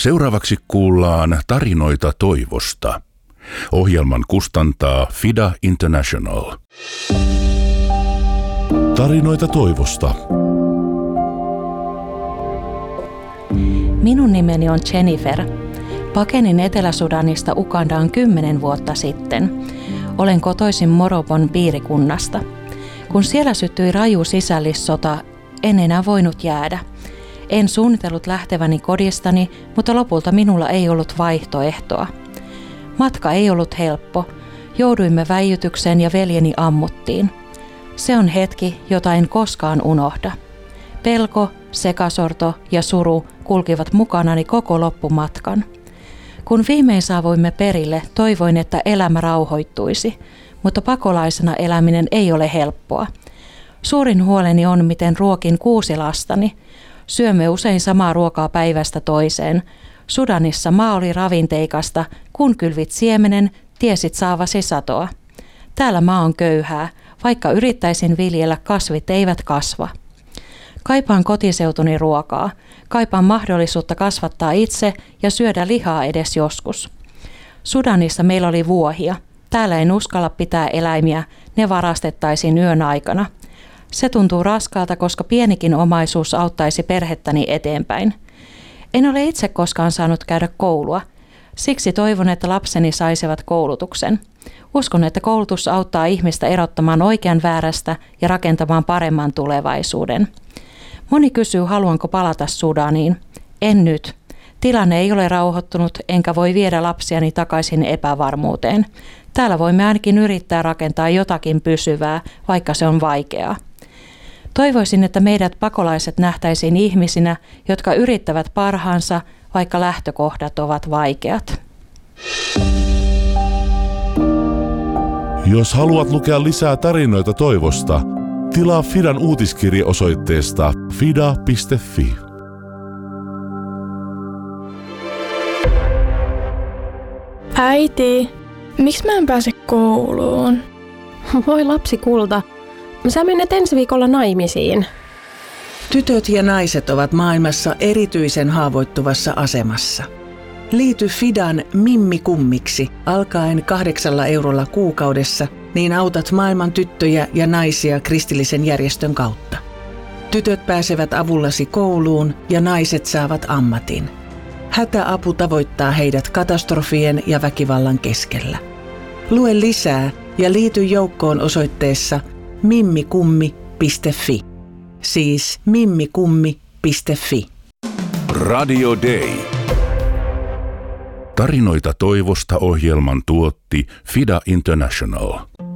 Seuraavaksi kuullaan tarinoita toivosta. Ohjelman kustantaa FIDA International. Tarinoita toivosta. Minun nimeni on Jennifer. Pakenin Etelä-Sudanista Ugandaan 10 vuotta sitten. Olen kotoisin Morobon piirikunnasta. Kun siellä syttyi raju sisällissota, en enää voinut jäädä. En suunnitellut lähteväni kodistani, mutta lopulta minulla ei ollut vaihtoehtoa. Matka ei ollut helppo. Jouduimme väijytykseen ja veljeni ammuttiin. Se on hetki, jota en koskaan unohda. Pelko, sekasorto ja suru kulkivat mukanani koko loppumatkan. Kun viimein saavuimme perille, toivoin, että elämä rauhoittuisi, mutta pakolaisena eläminen ei ole helppoa. Suurin huoleni on, miten ruokin 6 lastani. Syömme usein samaa ruokaa päivästä toiseen. Sudanissa maa oli ravinteikasta, kun kylvit siemenen, tiesit saavasi satoa. Täällä maa on köyhää, vaikka yrittäisin viljellä, kasvit eivät kasva. Kaipaan kotiseutuni ruokaa. Kaipaan mahdollisuutta kasvattaa itse ja syödä lihaa edes joskus. Sudanissa meillä oli vuohia. Täällä en uskalla pitää eläimiä, ne varastettaisiin yön aikana. Se tuntuu raskaalta, koska pienikin omaisuus auttaisi perhettäni eteenpäin. En ole itse koskaan saanut käydä koulua. Siksi toivon, että lapseni saisivat koulutuksen. Uskon, että koulutus auttaa ihmistä erottamaan oikean väärästä ja rakentamaan paremman tulevaisuuden. Moni kysyy, haluanko palata Sudaniin. En nyt. Tilanne ei ole rauhoittunut, enkä voi viedä lapsiani takaisin epävarmuuteen. Täällä voimme ainakin yrittää rakentaa jotakin pysyvää, vaikka se on vaikeaa. Toivoisin, että meidät pakolaiset nähtäisiin ihmisinä, jotka yrittävät parhaansa, vaikka lähtökohdat ovat vaikeat. Jos haluat lukea lisää tarinoita toivosta, tilaa FIDAn uutiskirje osoitteesta fida.fi. Äiti, miksi mä en pääse kouluun? Voi lapsi kulta, sä menet ensi viikolla naimisiin. Tytöt ja naiset ovat maailmassa erityisen haavoittuvassa asemassa. Liity FIDAn Mimmi Kummiksi alkaen 8 eurolla kuukaudessa, niin autat maailman tyttöjä ja naisia kristillisen järjestön kautta. Tytöt pääsevät avullasi kouluun ja naiset saavat ammatin. Hätäapu tavoittaa heidät katastrofien ja väkivallan keskellä. Lue lisää ja liity joukkoon osoitteessa mimmikummi.fi. Siis mimmikummi.fi. Radio Day. Tarinoita toivosta ohjelman tuotti FIDA International.